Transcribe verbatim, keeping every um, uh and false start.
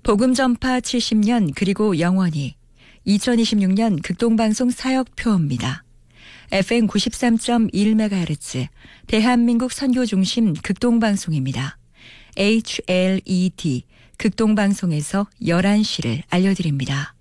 복음 전파 칠십 년 그리고 영원히 이천이십육 년 극동방송 사역표입니다. 에프엠 구십삼 점 일 메가헤르츠 대한민국 선교중심 극동방송입니다. 에이치엘이디 극동방송에서 열한 시를 알려드립니다.